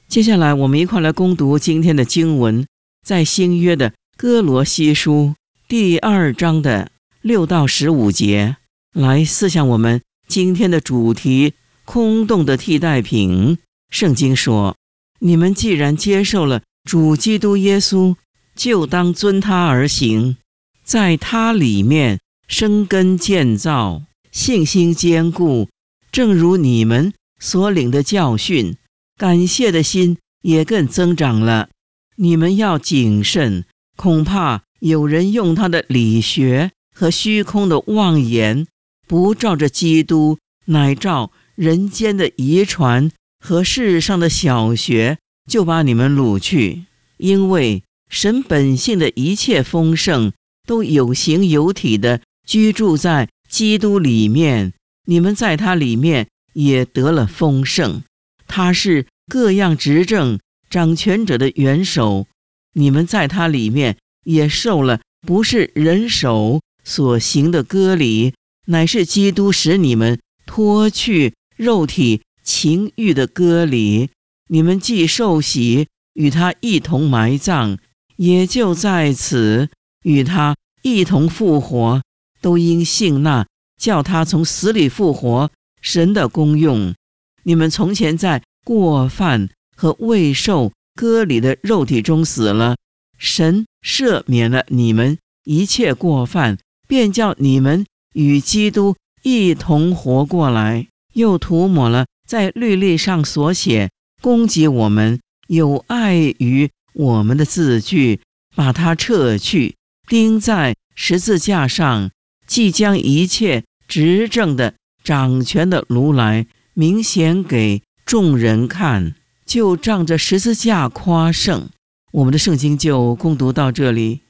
接下来我们一块来攻读今天的经文，在新约的哥罗西书第2章的6到15节，来思想我们今天的主题：空洞的替代品。圣经说，你们既然接受了主基督耶稣，就当遵他而行，在他里面生根建造，信心坚固，正如你们所领的教训，感谢的心也更增长了。你们要谨慎，恐怕有人用他的理学和虚空的妄言，不照着基督，乃照人间的遗传和世上的小学，就把你们掳去。因为神本性的一切丰盛，都有形有体的居住在基督里面，你们在他里面也得了丰盛。他是各样执政掌权者的元首，你们在他里面也受了不是人手所行的割礼，乃是基督使你们脱去肉体情欲的割礼。你们既受洗，与他一同埋葬，也就在此与他一同复活，都因信那叫他从死里复活神的功用。你们从前在过犯和未受割礼的肉体中死了，神赦免了你们一切过犯，便叫你们与基督一同活过来，又涂抹了在律例上所写攻击我们有碍于我们的字句，把它撤去，钉在十字架上，即将一切执政的掌权的如来明显给众人看，就仗着十字架夸胜。我们的圣经就攻读到这里。